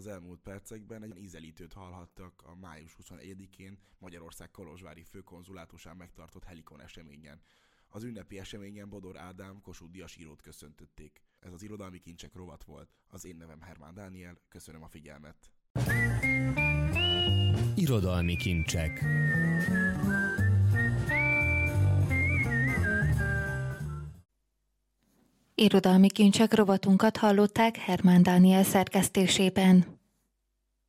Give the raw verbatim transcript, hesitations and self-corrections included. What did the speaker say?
Az elmúlt percekben egy ízelítőt hallhattak a május huszonegyedikén Magyarország kolozsvári főkonzulátusán megtartott Helikon eseményen. Az ünnepi eseményen Bodor Ádám Kossuth Díjas írót köszöntötték. Ez az Irodalmi Kincsek rovat volt. Az én nevem Hermán Dániel, köszönöm a figyelmet. Irodalmi Kincsek. Irodalmi Kincsek rovatunkat hallották Hermán Dániel szerkesztésében.